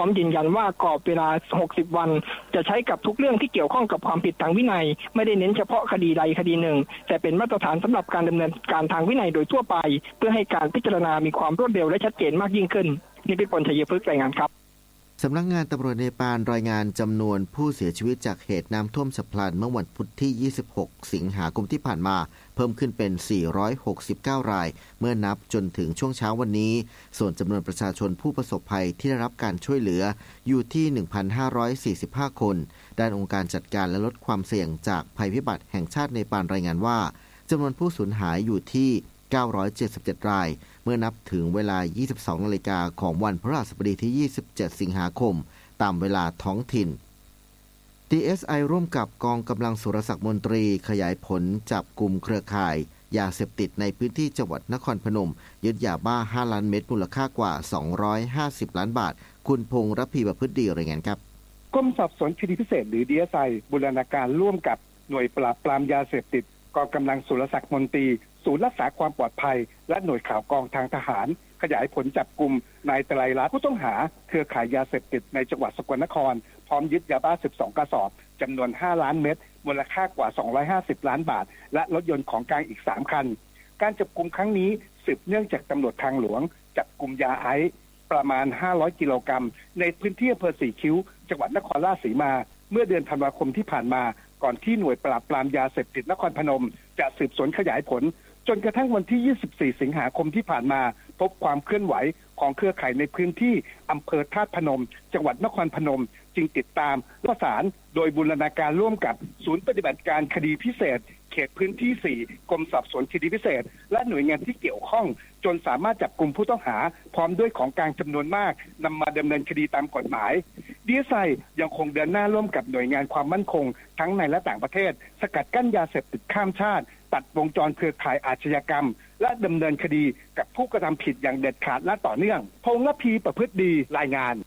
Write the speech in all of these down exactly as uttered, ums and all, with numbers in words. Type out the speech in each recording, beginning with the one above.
ร้อมยืนยันว่ากรอบเวลาหกสิบวันจะใช้กับทุกเรื่องที่เกี่ยวข้องกับความผิดทางวินัยไม่ได้เน้นเฉพาะคดีใดคดีหนึ่งแต่เป็นมาตรฐานสำหรับการดำเนินการทางวินัยโดยทั่วไปเพื่อให้การพิจารณามีความรวดเร็วและชัดเจนมากยิ่งขึ้นนิติพล ชัยพฤกษ์รายงานครับสำนักงานตำรวจเนปาลรายงานจำนวนผู้เสียชีวิตจากเหตุน้ำท่วมฉับพลันเมื่อวันพุธที่ยี่สิบหกสิงหาคมที่ผ่านมาเพิ่มขึ้นเป็นสี่ร้อยหกสิบเก้ารายเมื่อนับจนถึงช่วงเช้าวันนี้ส่วนจำนวนประชาชนผู้ประสบภัยที่ได้รับการช่วยเหลืออยู่ที่ หนึ่งพันห้าร้อยสี่สิบห้า คนด้านองค์การจัดการและลดความเสี่ยงจากภัยพิบัติแห่งชาติเนปาลรายงานว่าจำนวนผู้สูญหายอยู่ที่เก้าร้อยเจ็ดสิบเจ็ดรายเมื่อนับถึงเวลา ยี่สิบสองนาฬิกาของวันพฤหัสบดีที่ยี่สิบเจ็ดสิงหาคมตามเวลาท้องถิ่น ดี เอส ไอ ร่วมกับกองกำลังสุรศักดิ์มนตรีขยายผลจับกลุ่มเครือข่ายยาเสพติดในพื้นที่จังหวัดนครพนมยึดยาบ้าห้าล้านเม็ดมูลค่ากว่าสองร้อยห้าสิบล้านบาทคุณพงษ์ระพีประพฤติดีรายงานครับกรมสอบสวนคดีพิเศษหรือ ดี เอส ไอ บูรณาการร่วมกับหน่วยปราบปรามยาเสพติดกองกำลังสุรศักดิ์มนตรีศูนย์รักษาความปลอดภัยและหน่วยข่าวกองทางทหารขยายผลจับกุมนายไตรรัตน์ผู้ต้องหาเครือข่ายยาเสพติดในจังหวัดสกลนครพร้อมยึดยาบ้าสิบสองกระสอบจำนวนห้าล้านเม็ดมูลค่ากว่าสองร้อยห้าสิบล้านบาทและรถยนต์ของกลางอีกสามคันการจับกุมครั้งนี้สืบเนื่องจากตำรวจทางหลวงจับกุมยาไอซ์ประมาณห้าร้อยกิโลกรัมในพื้นที่อำเภอสีคิ้วจังหวัดนครราชสีมาเมื่อเดือนธันวาคมที่ผ่านมาก่อนที่หน่วยปราบปรามยาเสพติดนครพนมจะสืบสวนขยายผลจนกระทั่งวันที่ยี่สิบสี่สิงหาคมที่ผ่านมาพบความเคลื่อนไหวของเครือข่ายในพื้นที่อำเภอธาตุพนมจังหวัดนครพนมจึงติดตามประสานโดยบูรณาการร่วมกับศูนย์ปฏิบัติการคดีพิเศษเขตพื้นที่สี่กรมสอบสวนคดีพิเศษและหน่วยงานที่เกี่ยวข้องจนสามารถจับกุมผู้ต้องหาพร้อมด้วยของกลางจำนวนมากนำมาดำเนินคดีตามกฎหมาย ดี เอส ไอ ยังคงเดินหน้าร่วมกับหน่วยงานความมั่นคงทั้งในและต่างประเทศสกัดกั้นยาเสพติดข้ามชาติตัดวงจรเครือข่ายอาชญากรรมและดำเนินคดีกับผู้กระทำผิดอย่างเด็ดขาดและต่อเนื่องพงษ์ระพีประพฤติดีรายงาน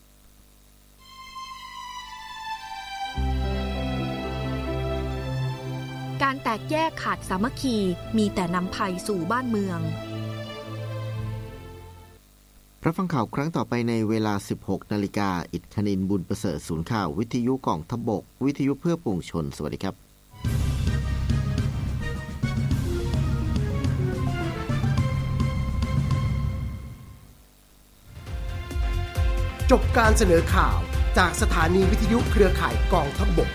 การแตกแยกขาดสามัคคีมีแต่นำภัยสู่บ้านเมืองรับฟังข่าวครั้งต่อไปในเวลา สิบหกนาฬิกา อิฐคณินบุญประเสริฐศูนย์ข่าววิทยุกองทัพบกวิทยุเพื่อปวงชนสวัสดีครับจบการเสนอข่าวจากสถานีวิทยุเครือข่ายกองทัพบก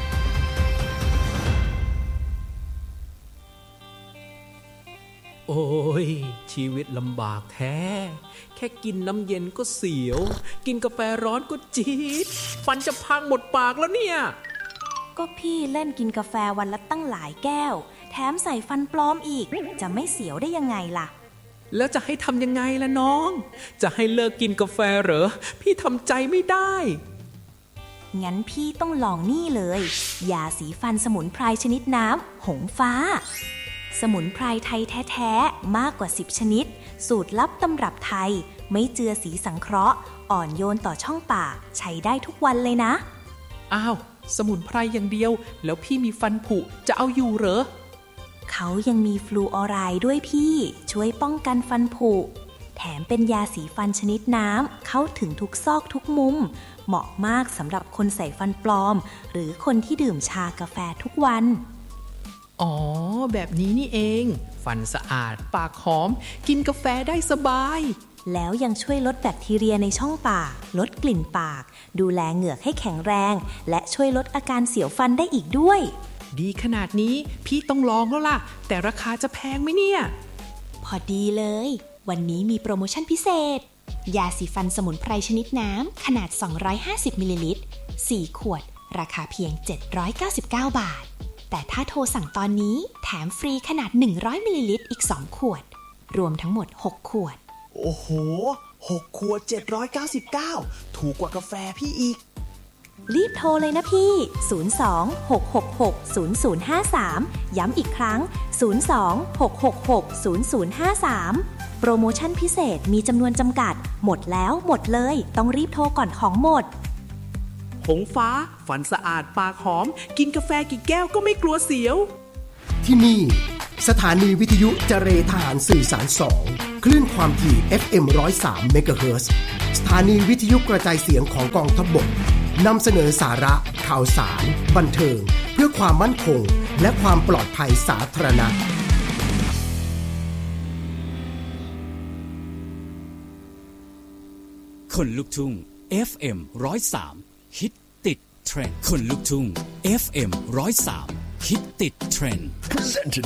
โอ้ยชีวิตลำบากแท้แค่กินน้ำเย็นก็เสียวกินกาแฟร้อนก็จี๊ดฟันจะพังหมดปากแล้วเนี่ยก็พี่เล่นกินกาแฟวันละตั้งหลายแก้วแถมใส่ฟันปลอมอีกจะไม่เสียวได้ยังไงล่ะแล้วจะให้ทำยังไงล่ะน้องจะให้เลิกกินกาแฟเหรอพี่ทำใจไม่ได้งั้นพี่ต้องลองนี่เลยยาสีฟันสมุนไพรชนิดน้ำหงฟ้าสมุนไพรไทยแท้ๆมากกว่าสิบชนิดสูตรลับตำรับไทยไม่เจือสีสังเคราะห์อ่อนโยนต่อช่องปากใช้ได้ทุกวันเลยนะอ้าวสมุนไพรอย่างเดียวแล้วพี่มีฟันผุจะเอาอยู่เหรอเขายังมีฟลูออไรด์ด้วยพี่ช่วยป้องกันฟันผุแถมเป็นยาสีฟันชนิดน้ำเข้าถึงทุกซอกทุกมุมเหมาะมากสำหรับคนใส่ฟันปลอมหรือคนที่ดื่มชากาแฟทุกวันอ๋อแบบนี้นี่เองฟันสะอาดปากหอมกินกาแฟได้สบายแล้วยังช่วยลดแบคทีเรียในช่องปากลดกลิ่นปากดูแลเหงือกให้แข็งแรงและช่วยลดอาการเสียวฟันได้อีกด้วยดีขนาดนี้พี่ต้องลองแล้วล่ะแต่ราคาจะแพงไหมเนี่ยพอดีเลยวันนี้มีโปรโมชั่นพิเศษยาสีฟันสมุนไพรชนิดน้ำขนาดสองร้อยห้าสิบมิลลิลิตรสี่ขวดราคาเพียงเจ็ดร้อยเก้าสิบเก้าบาทแต่ถ้าโทรสั่งตอนนี้แถมฟรีขนาดหนึ่งร้อยมิลลิลิตรอีกสองขวดรวมทั้งหมดหกขวดโอ้โหหกขวดเจ็ดร้อยเก้าสิบเก้าถูกกว่ากาแฟพี่อีกรีบโทรเลยนะพี่ศูนย์ สอง หก หก หก ศูนย์ ศูนย์ ห้า สามย้ำอีกครั้งศูนย์ สอง หก หก หก ศูนย์ ศูนย์ ห้า สามโปรโมชั่นพิเศษมีจำนวนจำกัดหมดแล้วหมดเลยต้องรีบโทรก่อนของหมดหงฟ้าฟันสะอาดปากหอมกินกาแฟกี่แก้วก็ไม่กลัวเสียวที่นี่สถานีวิทยุเจเรทหารสื่อสารสองคลื่นความถี่ เอฟ เอ็ม หนึ่งศูนย์สาม เมกะเฮิรตซ์สถานีวิทยุกระจายเสียงของกองทัพบกนำเสนอสาระข่าวสารบันเทิงเพื่อความมั่นคงและความปลอดภัยสาธารณะคนลุกทุ่ง เอฟ เอ็ม หนึ่งศูนย์สาม ฮิตติดเทรนด์คนลุกทุ่ง เอฟ เอ็ม หนึ่งศูนย์สาม ฮิตติดเทรนด์